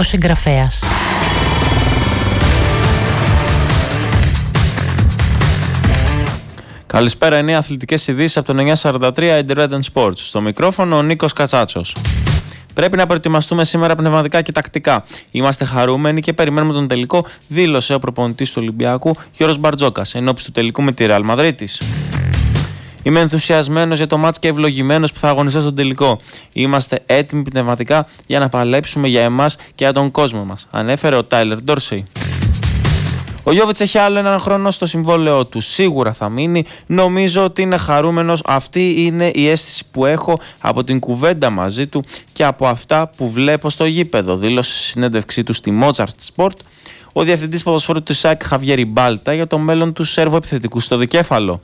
Ιερός Συγγραφέας. Καλησπέρα, είναι αθλητικές ειδήσεις από το 943 Independent Sports. Στο μικρόφωνο ο Νίκος Κατσάτσος. Πρέπει να προετοιμαστούμε σήμερα πνευματικά και τακτικά. Είμαστε χαρούμενοι και περιμένουμε τον τελικό, δήλωσε ο προπονητής του Ολυμπιακού Γιώργος Μπαρτζόκας ενόψει του τελικού με τη Ρεάλ Μαδρίτης. Είμαι ενθουσιασμένος για το μάτς και ευλογημένος που θα αγωνιστώ στον τελικό. Είμαστε έτοιμοι πνευματικά για να παλέψουμε για εμάς και για τον κόσμο μας, ανέφερε ο Τάιλερ Ντόρσεϊ. Ο Γιώβιτς έχει άλλο έναν χρόνο στο συμβόλαιό του. Σίγουρα θα μείνει. Νομίζω ότι είναι χαρούμενος. Αυτή είναι η αίσθηση που έχω από την κουβέντα μαζί του και από αυτά που βλέπω στο γήπεδο, δήλωσε στη συνέντευξή του στη Mozart Sport ο διευθυντής ποδοσφαίρου του ΣΑΚ Χαβιέρι Μπάλτα για το μέλλον του Σέρβου επιθετικού στο δικέφαλο.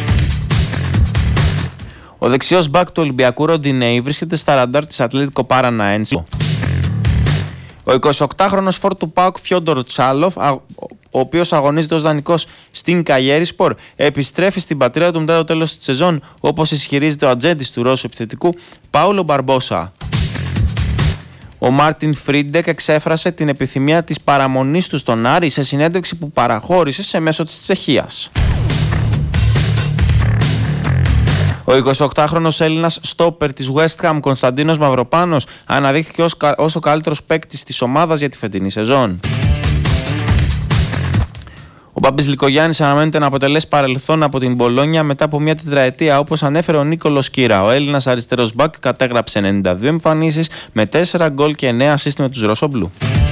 Ο δεξιός μπακ του Ολυμπιακού Ροντινέη βρίσκεται στα ραντάρ της Ατλέτικο Παραναένse. Ο 28χρονος φορ του ΠΑΟΚ Φιόντορ Τσάλοφ, ο οποίος αγωνίζεται ως δανεικός στην Καγιέρισπορ, επιστρέφει στην πατρίδα του μετά το τέλος της σεζόν, όπως ισχυρίζεται ο ατζέντης του Ρώσου επιθετικού Πάουλο Μπαρμπόσα. Ο Μάρτιν Φρίντεκ εξέφρασε την επιθυμία της παραμονής του στον Άρη σε συνέντευξη που παραχώρησε σε μέσο της Τσεχίας. Ο 28χρονος Έλληνας στόπερ της West Ham Κωνσταντίνος Μαυροπάνος αναδείχθηκε ως ο καλύτερος παίκτης της ομάδας για τη φετινή σεζόν. Ο Μπάμπης Λικογιάννης αναμένεται να αποτελέσει παρελθόν από την Μπολόνια μετά από μια τετραετία, όπως ανέφερε ο Νίκολος Κύρα. Ο Έλληνας αριστερός μπακ κατέγραψε 92 εμφανίσεις με 4 γκολ και 9 ασίστ με τους Ρωσόμπλου.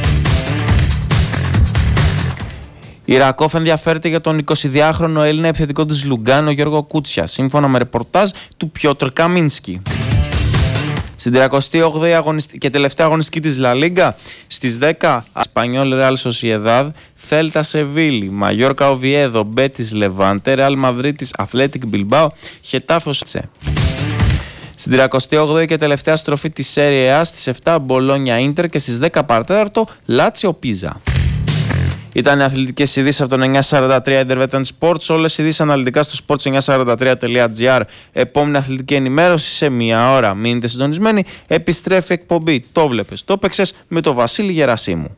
Η Ρακόφ ενδιαφέρεται για τον 22χρονο Έλληνα επιθετικό της Λουγκάνο Γιώργο Κούτσια, σύμφωνα με ρεπορτάζ του Πιότρ Καμίνσκι. Στην 38η και τελευταία αγωνιστική της Λα Λίγκα, στις 10 Εσπανιόλ Ρεάλ Σοσιεδάδ, Θέλτα Σεβίλη, Μαγιόρκα Οβιέδο, Μπέτις Λεβάντε, Ρεάλ Μαδρίτης, Αθλέτικ Μπιλμπάο, Χετάφε Σέτσε. Στην 38η και τελευταία στροφή της Σέρια A, στις 7 Μπολόνια Ίντερ και στις 10 Παρτέταρτο Λάτσιο Πίζα. Ήταν οι αθλητικές ειδήσεις από τον 943 Independent Sports. Όλες οι ειδήσεις αναλυτικά στο sports943.gr. Επόμενη αθλητική ενημέρωση σε μία ώρα. Μείνετε συντονισμένοι. Επιστρέφει εκπομπή. Το βλέπες, το παίξες με τον Βασίλη Γερασίμου.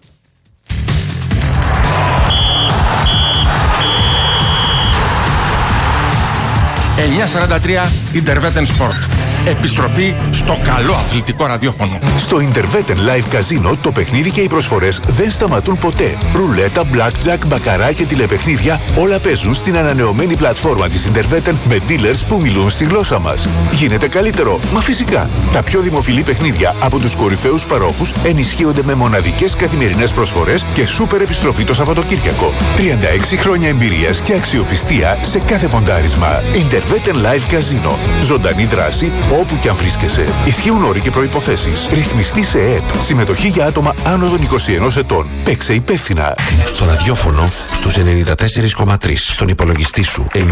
943 Interveten Sport. Επιστροφή στο καλό αθλητικό ραδιόφωνο. Στο Interveten Live Casino το παιχνίδι και οι προσφορές δεν σταματούν ποτέ. Ρουλέτα, blackjack, μπακαρά και τηλεπαιχνίδια όλα παίζουν στην ανανεωμένη πλατφόρμα της Interveten με dealers που μιλούν στη γλώσσα μας. Γίνεται καλύτερο, μα φυσικά. Τα πιο δημοφιλή παιχνίδια από τους κορυφαίους παρόχους ενισχύονται με μοναδικές καθημερινές προσφορές και σούπερ επιστροφή το Σαββατοκύριακο. 36 χρόνια εμπειρίας και αξιοπιστία σε κάθε ποντάρισμα. Interveten Live Casino. Ζωντανή δράση όπου και αν βρίσκεσαι. Ισχύουν όροι και προϋποθέσεις. Ρυθμιστή σε ΕΕΠ. Συμμετοχή για άτομα άνω των 21 ετών. Παίξε υπεύθυνα. Στο ραδιόφωνο στους 94,3. Στον υπολογιστή σου 943.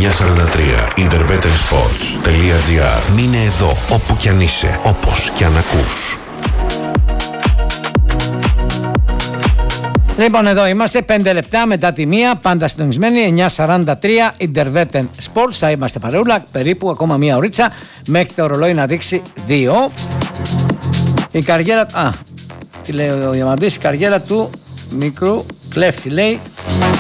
Intervetensports.gr. Μείνε εδώ όπου κι αν είσαι. Όπως κι αν ακούς. Λοιπόν, εδώ είμαστε 5 λεπτά μετά τη μία, πάντα συντονισμένοι, 9.43 Interveten Sports. Θα είμαστε παρεούλα, περίπου ακόμα μία ωρίτσα, μέχρι το ρολόι να δείξει 2. Η καριέρα, τι λέει ο Διαμαντής, η καριέρα του μικρού κλέφτη, λέει,